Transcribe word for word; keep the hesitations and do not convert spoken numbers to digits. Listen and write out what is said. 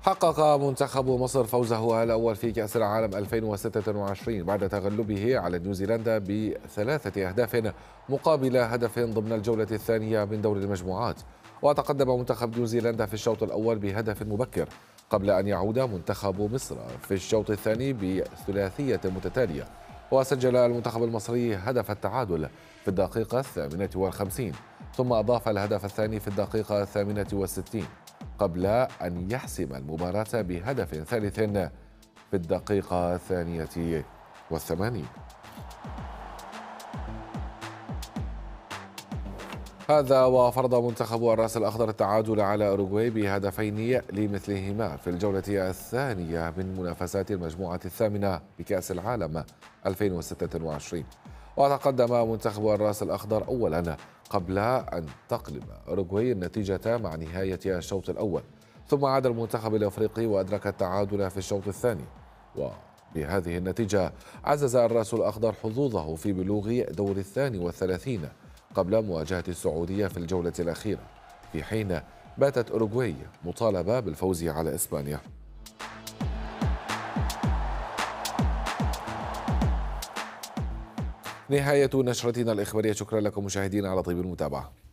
حقق منتخب مصر فوزه الأول في كأس العالم ألفين وستة وعشرين بعد تغلبه على نيوزيلندا بثلاثة أهداف مقابل هدف ضمن الجولة الثانية من دور المجموعات. وتقدم منتخب نيوزيلندا في الشوط الأول بهدف مبكر قبل أن يعود منتخب مصر في الشوط الثاني بثلاثية متتالية. وسجل المنتخب المصري هدف التعادل في الدقيقة الثامنة والخمسين، ثم أضاف الهدف الثاني في الدقيقة الثامنة والستين قبل أن يحسم المباراة بهدف ثالث في الدقيقة الثانية والثمانين. هذا وفرض منتخب الرأس الأخضر التعادل على أوروغواي بهدفين لمثلهما في الجولة الثانية من منافسات المجموعة الثامنة بكأس العالم ألفين وستة وعشرين. وتقدم منتخب الرأس الأخضر أولا قبل أن تقلب أوروغواي النتيجة مع نهاية الشوط الأول، ثم عاد المنتخب الأفريقي وأدرك التعادل في الشوط الثاني. وبهذه النتيجة عزز الرأس الأخضر حظوظه في بلوغ دور الثاني والثلاثين قبل مواجهة السعودية في الجولة الأخيرة، في حين باتت أوروغواي مطالبة بالفوز على إسبانيا. نهاية نشرتنا الإخبارية، شكرا لكم مشاهدينا على طيب المتابعة.